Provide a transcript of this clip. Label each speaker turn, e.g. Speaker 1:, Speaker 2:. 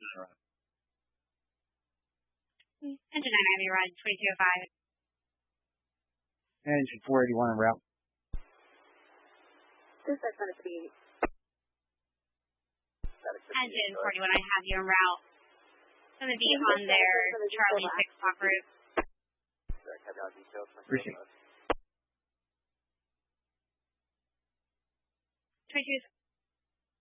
Speaker 1: Engine 9 Ivy Ride 2205.
Speaker 2: Engine 481 en route.
Speaker 1: Engine 41, I have you en route. Going to be on their Charlie 6 Hawk route.
Speaker 2: Appreciate it.
Speaker 1: 22